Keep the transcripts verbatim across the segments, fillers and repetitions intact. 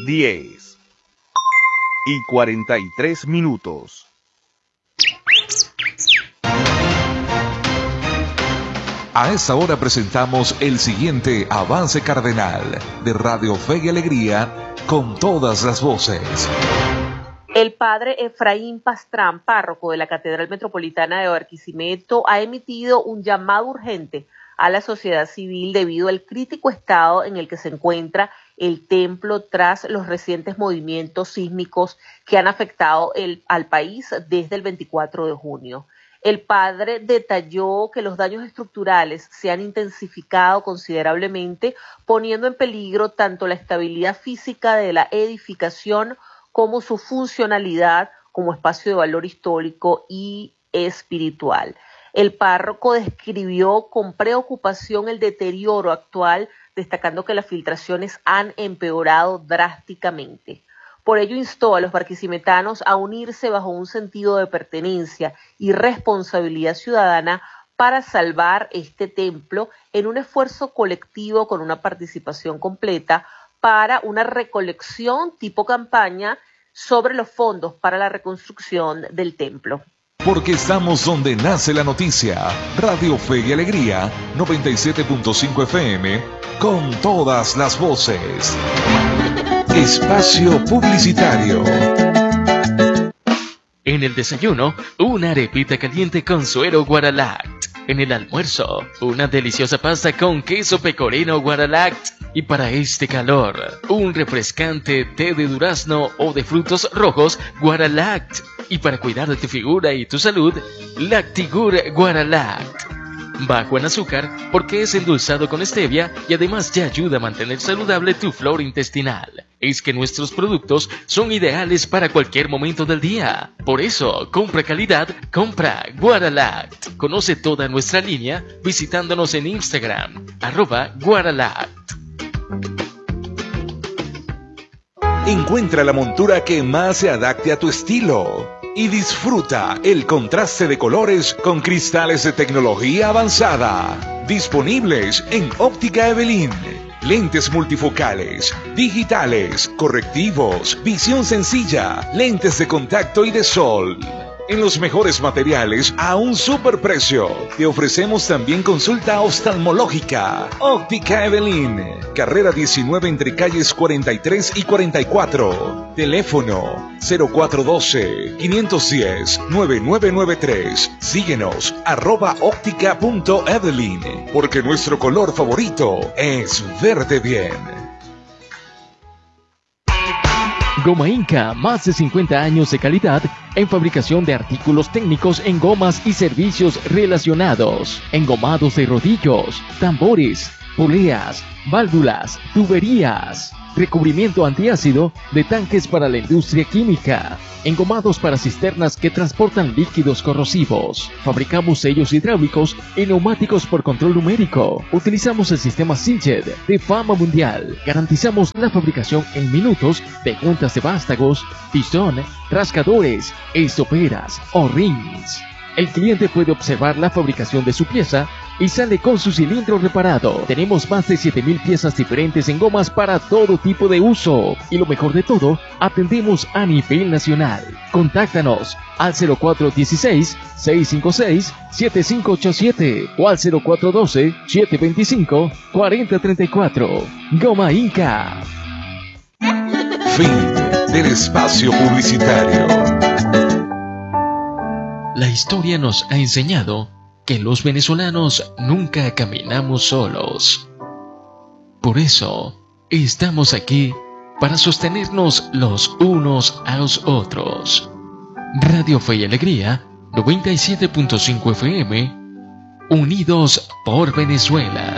diez y cuarenta y tres minutos. A esta hora presentamos el siguiente avance cardenal de Radio Fe y Alegría con todas las voces. El padre Efraín Pastrán, párroco de la Catedral Metropolitana de Barquisimeto, ha emitido un llamado urgente a la sociedad civil debido al crítico estado en el que se encuentra el templo tras los recientes movimientos sísmicos que han afectado el, al país desde el veinticuatro de junio. El padre detalló que los daños estructurales se han intensificado considerablemente, poniendo en peligro tanto la estabilidad física de la edificación como su funcionalidad como espacio de valor histórico y espiritual. El párroco describió con preocupación el deterioro actual, destacando que las filtraciones han empeorado drásticamente. Por ello instó a los barquisimetanos a unirse bajo un sentido de pertenencia y responsabilidad ciudadana para salvar este templo en un esfuerzo colectivo con una participación completa para una recolección tipo campaña sobre los fondos para la reconstrucción del templo. Porque estamos donde nace la noticia. Radio Fe y Alegría, noventa y siete punto cinco F M, con todas las voces. Espacio publicitario. En el desayuno, una arepita caliente con suero Guaralact. En el almuerzo, una deliciosa pasta con queso pecorino Guaralact. Y para este calor, un refrescante té de durazno o de frutos rojos Guaralact. Y para cuidar de tu figura y tu salud, Lactigur Guaralact. Bajo en azúcar porque es endulzado con stevia y además ya ayuda a mantener saludable tu flora intestinal. Es que nuestros productos son ideales para cualquier momento del día. Por eso, compra calidad, compra Guaralact. Conoce toda nuestra línea visitándonos en Instagram, arroba Guaralact. Encuentra la montura que más se adapte a tu estilo y disfruta el contraste de colores con cristales de tecnología avanzada. Disponibles en Óptica Evelyn. Lentes multifocales, digitales, correctivos, visión sencilla, lentes de contacto y de sol. En los mejores materiales a un superprecio. Te ofrecemos también consulta oftalmológica. Óptica Evelyn. Carrera diecinueve entre calles cuarenta y tres y cuarenta y cuatro. Teléfono cero cuatro uno dos, cinco uno cero, nueve nueve nueve tres. Síguenos arroba óptica punto evelyn. Porque nuestro color favorito es verde bien. Goma Inca, más de cincuenta años de calidad en fabricación de artículos técnicos en gomas y servicios relacionados, engomados de rodillos, tambores, poleas, válvulas, tuberías, recubrimiento antiácido de tanques para la industria química, engomados para cisternas que transportan líquidos corrosivos. Fabricamos sellos hidráulicos y neumáticos por control numérico. Utilizamos el sistema Siljet de fama mundial. Garantizamos la fabricación en minutos de juntas de vástagos, pistón, rascadores, estoperas o rings. El cliente puede observar la fabricación de su pieza y sale con su cilindro reparado. Tenemos más de siete mil piezas diferentes en gomas para todo tipo de uso. Y lo mejor de todo, atendemos a nivel nacional. Contáctanos al cero cuatro uno seis, seis cinco seis, siete cinco ocho siete o al cero cuatro uno dos, siete dos cinco, cuatro cero tres cuatro. Goma Inca. Fin del espacio publicitario. La historia nos ha enseñado que los venezolanos nunca caminamos solos. Por eso, estamos aquí para sostenernos los unos a los otros. Radio Fe y Alegría, noventa y siete punto cinco F M, unidos por Venezuela.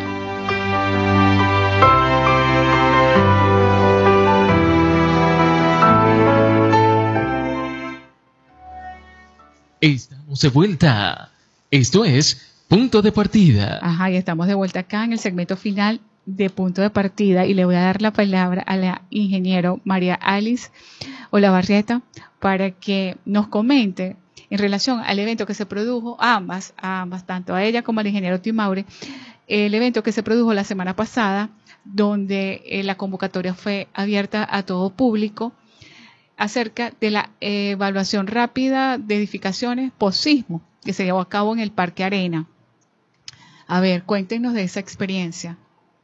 Estamos de vuelta. Esto es Punto de Partida. Ajá, y estamos de vuelta acá en el segmento final de Punto de Partida y le voy a dar la palabra a la ingeniero María Alice Olavarrieta para que nos comente en relación al evento que se produjo, a ambas, a ambas, tanto a ella como al ingeniero Timaure, el evento que se produjo la semana pasada, donde eh, la convocatoria fue abierta a todo público, acerca de la eh, evaluación rápida de edificaciones post-sismo que se llevó a cabo en el Parque Arena. A ver, cuéntenos de esa experiencia.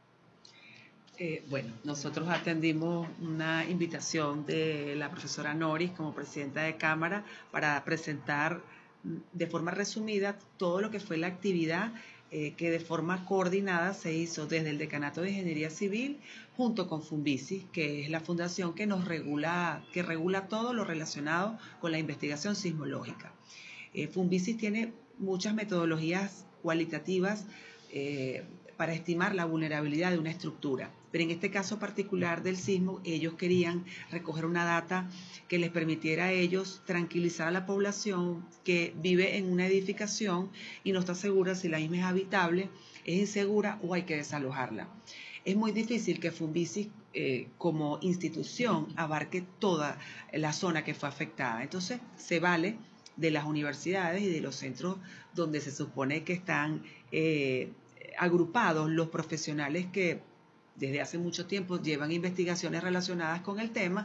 Eh, bueno, nosotros atendimos una invitación de la profesora Noris como presidenta de Cámara para presentar de forma resumida todo lo que fue la actividad eh, que de forma coordinada se hizo desde el Decanato de Ingeniería Civil junto con Funvisis, que es la fundación que nos regula, que regula todo lo relacionado con la investigación sismológica. Eh, Funvisis tiene muchas metodologías cualitativas eh, para estimar la vulnerabilidad de una estructura, pero en este caso particular del sismo, ellos querían recoger una data que les permitiera a ellos tranquilizar a la población que vive en una edificación y no está segura si la misma es habitable, es insegura o hay que desalojarla. Es muy difícil que Funvisis eh, como institución abarque toda la zona que fue afectada. Entonces se vale de las universidades y de los centros donde se supone que están eh, agrupados los profesionales que desde hace mucho tiempo llevan investigaciones relacionadas con el tema,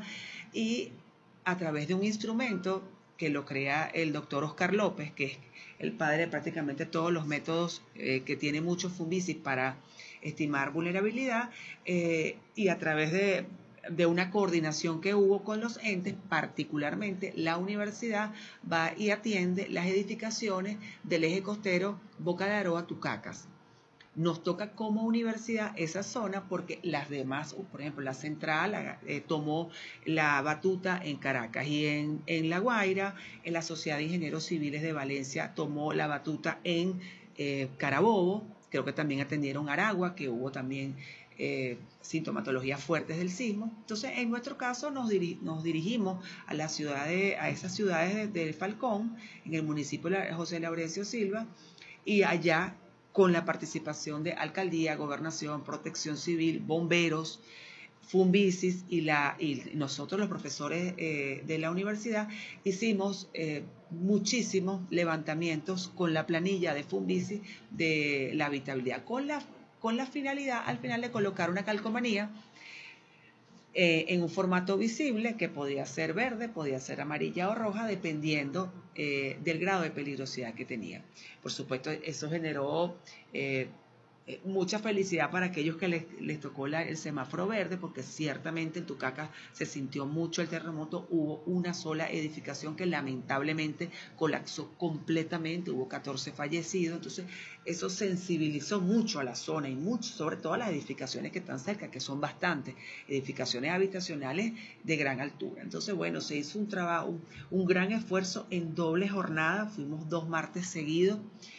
y a través de un instrumento que lo crea el doctor Oscar López, que es el padre de prácticamente todos los métodos eh, que tiene muchos Funvisis para estimar vulnerabilidad, eh, y a través de, de una coordinación que hubo con los entes, particularmente la universidad va y atiende las edificaciones del eje costero Boca de Aroa, Tucacas. Nos toca como universidad esa zona porque las demás, por ejemplo, la central eh, tomó la batuta en Caracas, y en, en La Guaira, en la Sociedad de Ingenieros Civiles de Valencia tomó la batuta en eh, Carabobo. Creo que también atendieron Aragua, que hubo también eh, sintomatologías fuertes del sismo. Entonces, en nuestro caso nos, diri nos dirigimos a, la ciudad de, a esas ciudades de, de Falcón, en el municipio de José Laurencio Silva, y allá con la participación de Alcaldía, Gobernación, Protección Civil, Bomberos, Funvisis y, la, y nosotros los profesores eh, de la universidad hicimos eh, muchísimos levantamientos con la planilla de Funvisis de la habitabilidad, con la, con la finalidad al final de colocar una calcomanía Eh, en un formato visible que podía ser verde, podía ser amarilla o roja, dependiendo eh, del grado de peligrosidad que tenía. Por supuesto, eso generó eh, mucha felicidad para aquellos que les, les tocó la, el semáforo verde, porque ciertamente en Tucacas se sintió mucho el terremoto. Hubo una sola edificación que lamentablemente colapsó completamente, hubo catorce fallecidos. Entonces eso sensibilizó mucho a la zona, y mucho, sobre todo a las edificaciones que están cerca, que son bastantes, edificaciones habitacionales de gran altura. Entonces, bueno, se hizo un trabajo, un, un gran esfuerzo en doble jornada. Fuimos dos martes seguidos,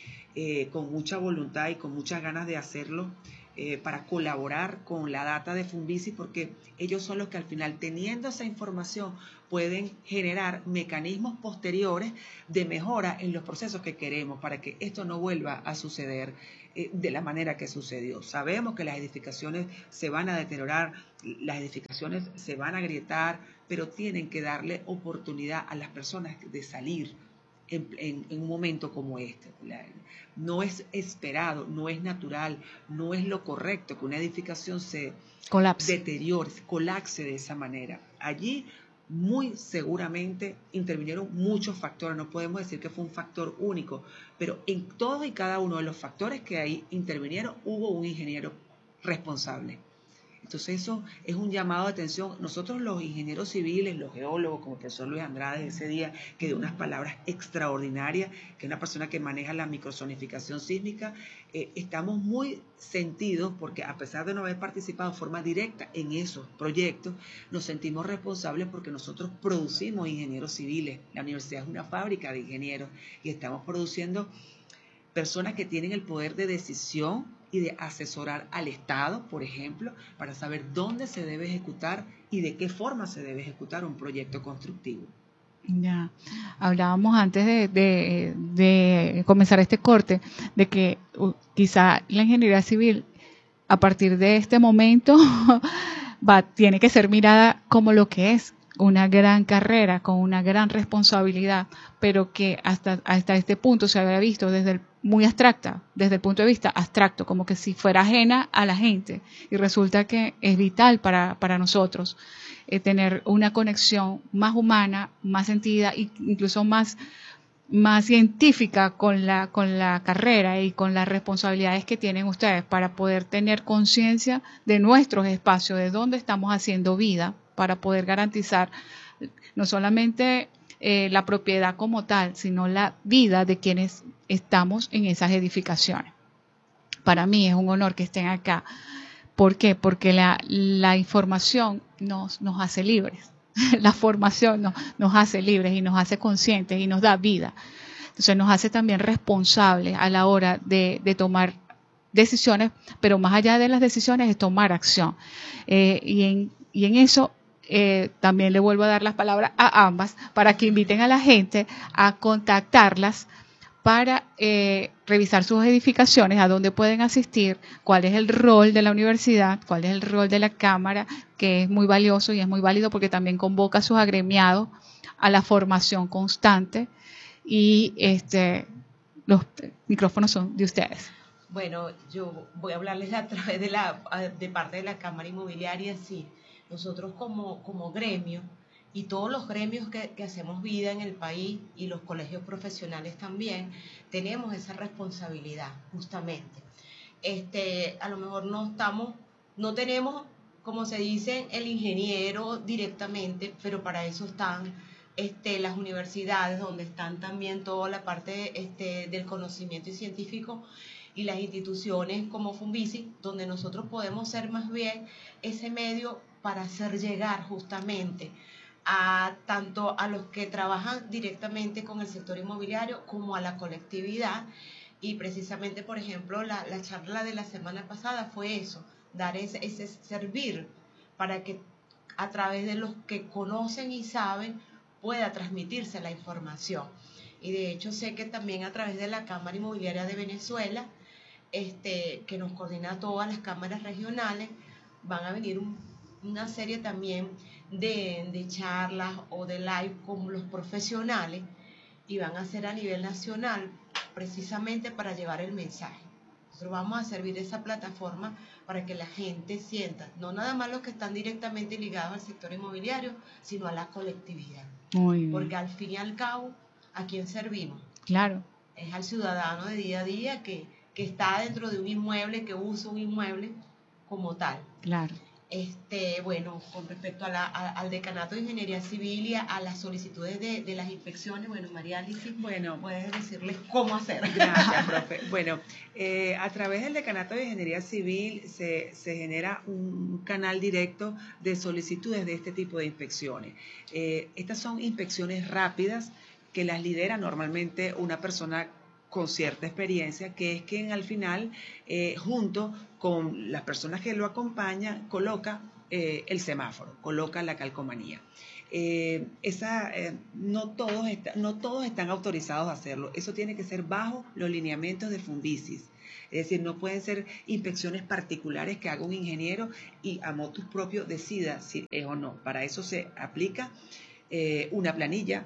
Eh, con mucha voluntad y con muchas ganas de hacerlo, eh, para colaborar con la data de Funvisis, porque ellos son los que al final, teniendo esa información, pueden generar mecanismos posteriores de mejora en los procesos que queremos para que esto no vuelva a suceder eh, de la manera que sucedió. Sabemos que las edificaciones se van a deteriorar, las edificaciones se van a agrietar, pero tienen que darle oportunidad a las personas de salir En, en, en un momento como este. No es esperado, no es natural, no es lo correcto que una edificación se colapse, deteriore, colapse de esa manera. Allí muy seguramente intervinieron muchos factores, no podemos decir que fue un factor único, pero en todos y cada uno de los factores que ahí intervinieron hubo un ingeniero responsable. Entonces eso es un llamado de atención. Nosotros los ingenieros civiles, los geólogos, como el profesor Luis Andrade ese día, que dio unas palabras extraordinarias, que es una persona que maneja la microzonificación sísmica, eh, estamos muy sentidos porque, a pesar de no haber participado de forma directa en esos proyectos, nos sentimos responsables porque nosotros producimos ingenieros civiles. La universidad es una fábrica de ingenieros y estamos produciendo personas que tienen el poder de decisión y de asesorar al Estado, por ejemplo, para saber dónde se debe ejecutar y de qué forma se debe ejecutar un proyecto constructivo. Ya, hablábamos antes de, de, de comenzar este corte de que uh, quizá la ingeniería civil a partir de este momento va, tiene que ser mirada como lo que es, una gran carrera con una gran responsabilidad, pero que hasta, hasta este punto se había visto desde el, muy abstracta, desde el punto de vista abstracto, como que si fuera ajena a la gente. Y resulta que es vital para, para nosotros eh, tener una conexión más humana, más sentida e incluso más, más científica con la, con la carrera y con las responsabilidades que tienen ustedes para poder tener conciencia de nuestros espacios, de dónde estamos haciendo vida, para poder garantizar no solamente eh, la propiedad como tal, sino la vida de quienes estamos en esas edificaciones. Para mí es un honor que estén acá. ¿Por qué? Porque la, la información nos, nos hace libres. La formación nos, nos hace libres y nos hace conscientes y nos da vida. Entonces nos hace también responsables a la hora de, de tomar decisiones, pero más allá de las decisiones es tomar acción. Eh, y, en, y en eso Eh, también le vuelvo a dar las palabras a ambas para que inviten a la gente a contactarlas para eh, revisar sus edificaciones, a dónde pueden asistir, cuál es el rol de la universidad, cuál es el rol de la Cámara, que es muy valioso y es muy válido porque también convoca a sus agremiados a la formación constante. Y este, los micrófonos son de ustedes. Bueno, yo voy a hablarles a través de la de parte de la Cámara Inmobiliaria, sí. Nosotros como, como gremio y todos los gremios que, que hacemos vida en el país y los colegios profesionales también, tenemos esa responsabilidad justamente. Este, a lo mejor no estamos, no tenemos, como se dice, el ingeniero directamente, pero para eso están este, las universidades, donde están también toda la parte este, del conocimiento científico, y las instituciones como Funvisi, donde nosotros podemos ser más bien ese medio para hacer llegar justamente a tanto a los que trabajan directamente con el sector inmobiliario como a la colectividad. Y precisamente, por ejemplo, la, la charla de la semana pasada fue eso, dar ese, ese servir para que a través de los que conocen y saben pueda transmitirse la información. Y de hecho sé que también a través de la Cámara Inmobiliaria de Venezuela, este, que nos coordina todas las cámaras regionales, van a venir un, una serie también de, de charlas o de live con los profesionales, y van a ser a nivel nacional precisamente para llevar el mensaje. Nosotros vamos a servir de esa plataforma para que la gente sienta, no nada más los que están directamente ligados al sector inmobiliario, sino a la colectividad. Muy bien. Porque al fin y al cabo, ¿a quién servimos? Claro. Es al ciudadano de día a día que, que está dentro de un inmueble, que usa un inmueble como tal. Claro. Este, bueno, con respecto a la, a, al Decanato de Ingeniería Civil y a, a las solicitudes de, de las inspecciones, bueno, María Alicia, bueno, puedes decirles cómo hacer. Gracias, profe. Bueno, eh, a través del Decanato de Ingeniería Civil se, se genera un canal directo de solicitudes de este tipo de inspecciones. Eh, estas son inspecciones rápidas que las lidera normalmente una persona con cierta experiencia, que es quien al final, eh, junto con las personas que lo acompañan, coloca eh, el semáforo, coloca la calcomanía. Eh, esa, eh, no, todos está, no todos están autorizados a hacerlo. Eso tiene que ser bajo los lineamientos de Funvisis. Es decir, no pueden ser inspecciones particulares que haga un ingeniero y a motus propio decida si es o no. Para eso se aplica eh, una planilla,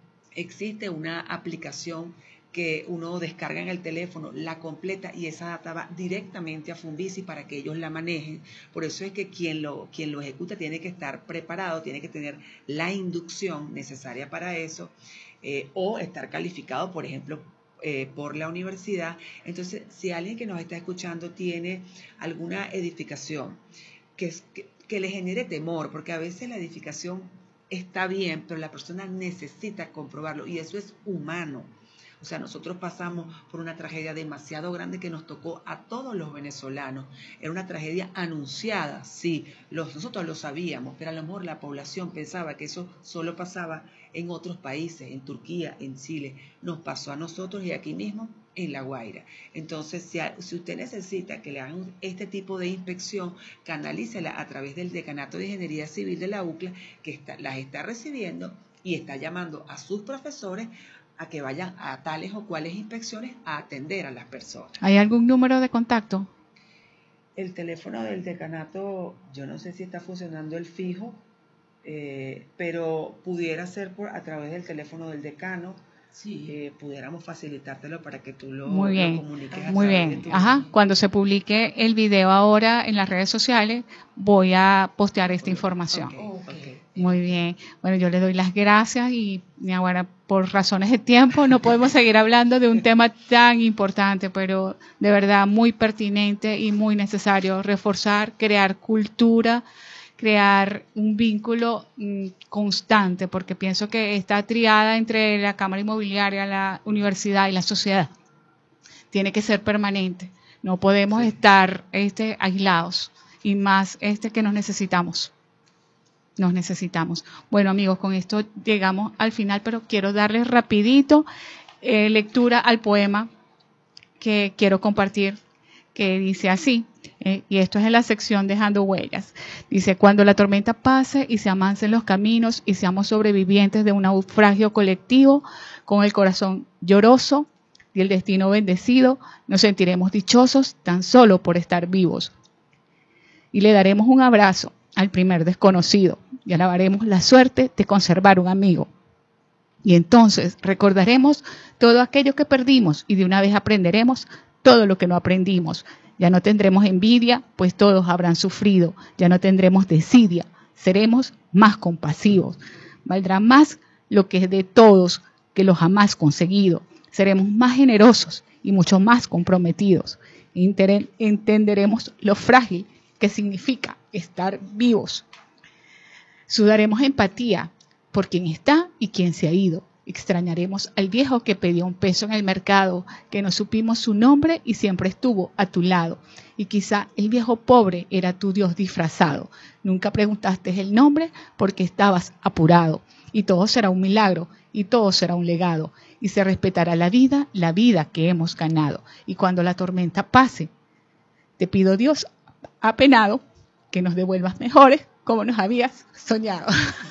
existe una aplicación que uno descarga en el teléfono, la completa, y esa data va directamente a Funvisi para que ellos la manejen. Por eso es que quien lo, quien lo ejecuta tiene que estar preparado, tiene que tener la inducción necesaria para eso, eh, o estar calificado, por ejemplo, eh, por la universidad. Entonces, si alguien que nos está escuchando tiene alguna edificación que, que, que le genere temor, porque a veces la edificación está bien, pero la persona necesita comprobarlo, y eso es humano. O sea, nosotros pasamos por una tragedia demasiado grande que nos tocó a todos los venezolanos. Era una tragedia anunciada, sí, los, nosotros lo sabíamos, pero a lo mejor la población pensaba que eso solo pasaba en otros países, en Turquía, en Chile. Nos pasó a nosotros y aquí mismo en La Guaira. Entonces, si, a, si usted necesita que le hagan este tipo de inspección, canalícela a través del Decanato de Ingeniería Civil de la U C L A, que está, las está recibiendo y está llamando a sus profesores a que vayan a tales o cuales inspecciones a atender a las personas. ¿Hay algún número de contacto? El teléfono del decanato, yo no sé si está funcionando el fijo, eh, pero pudiera ser por a través del teléfono del decano. Sí. Eh, pudiéramos facilitártelo para que tú lo, Muy bien, lo comuniques a muy través bien. de tu... Ajá, cuando se publique el video ahora en las redes sociales, voy a postear esta información. Okay, okay. Muy bien. Bueno, yo le doy las gracias y, y ahora, por razones de tiempo, no podemos seguir hablando de un tema tan importante, pero de verdad muy pertinente y muy necesario reforzar, crear cultura, crear un vínculo mm, constante, porque pienso que está triada entre la Cámara Inmobiliaria, la universidad y la sociedad. Tiene que ser permanente. No podemos Sí. estar este, aislados, y más este que nos necesitamos. Nos necesitamos. Bueno, amigos, con esto llegamos al final, pero quiero darles rapidito eh, lectura al poema que quiero compartir, que dice así, eh, y esto es en la sección Dejando Huellas. Dice: cuando la tormenta pase y se amancen los caminos y seamos sobrevivientes de un naufragio colectivo, con el corazón lloroso y el destino bendecido, nos sentiremos dichosos tan solo por estar vivos. Y le daremos un abrazo al primer desconocido y alabaremos la suerte de conservar un amigo. Y entonces recordaremos todo aquello que perdimos y de una vez aprenderemos todo lo que no aprendimos. Ya no tendremos envidia, pues todos habrán sufrido. Ya no tendremos desidia, seremos más compasivos. Valdrá más lo que es de todos que lo jamás conseguido. Seremos más generosos y mucho más comprometidos. Inter- entenderemos lo frágil que significa estar vivos. Sudaremos empatía por quien está y quien se ha ido. Extrañaremos al viejo que pedía un peso en el mercado, que no supimos su nombre y siempre estuvo a tu lado. Y quizá el viejo pobre era tu Dios disfrazado. Nunca preguntaste el nombre porque estabas apurado. Y todo será un milagro, y todo será un legado. Y se respetará la vida, la vida que hemos ganado. Y cuando la tormenta pase, te pido, Dios apenado, que nos devuelvas mejores como nos habías soñado.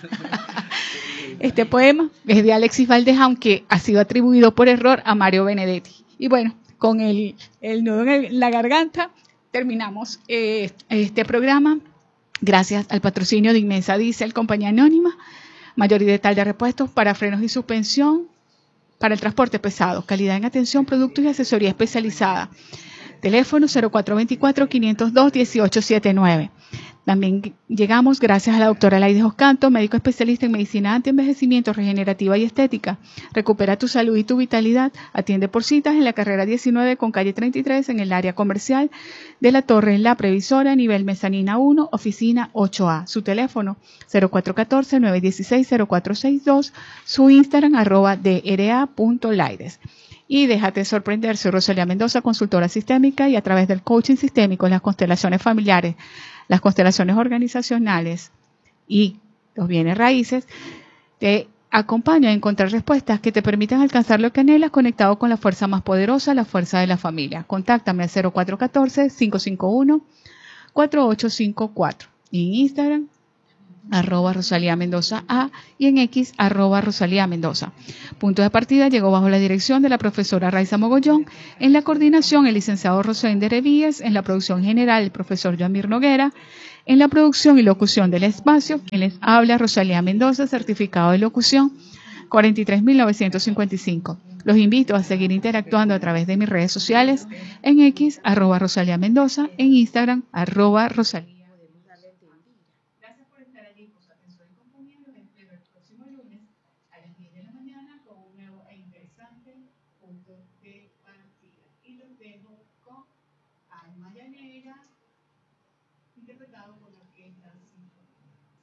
Este poema es de Alexis Valdés, aunque ha sido atribuido por error a Mario Benedetti. Y bueno, con el, el nudo en el, la garganta, terminamos eh, este programa. Gracias al patrocinio de Inmensa Diesel, compañía anónima, mayor y detal de repuestos para frenos y suspensión, para el transporte pesado, calidad en atención, productos y asesoría especializada. Teléfono cero cuatro dos cuatro, cinco cero dos, uno ocho siete nueve. También llegamos gracias a la doctora Laide Joscanto, médico especialista en medicina antienvejecimiento, regenerativa y estética. Recupera tu salud y tu vitalidad. Atiende por citas en la carrera diecinueve con calle treinta y tres en el área comercial de La Torre, en La Previsora, nivel mezanina uno, oficina ocho A. Su teléfono cero cuatro uno cuatro, nueve uno seis, cero cuatro seis dos. Su Instagram arroba dra punto laides. Y déjate sorprender, soy Rosalía Mendoza, consultora sistémica, y a través del coaching sistémico, las constelaciones familiares, las constelaciones organizacionales y los bienes raíces, te acompaño a encontrar respuestas que te permitan alcanzar lo que anhelas, conectado con la fuerza más poderosa, la fuerza de la familia. Contáctame al cero cuatro uno cuatro, cinco cinco uno, cuatro ocho cinco cuatro y en Instagram arroba Rosalía Mendoza A y en X arroba Rosalía Mendoza. Punto de partida llegó bajo la dirección de la profesora Raiza Mogollón, en la coordinación el licenciado Rosendo Revíes, en la producción general el profesor Yamir Noguera, en la producción y locución del espacio, quien les habla Rosalía Mendoza, certificado de locución cuarenta y tres mil novecientos cincuenta y cinco. Los invito a seguir interactuando a través de mis redes sociales, en X arroba Rosalía Mendoza, en Instagram arroba Rosalía. Punto de partida. Y los dejo con Alma Llanera.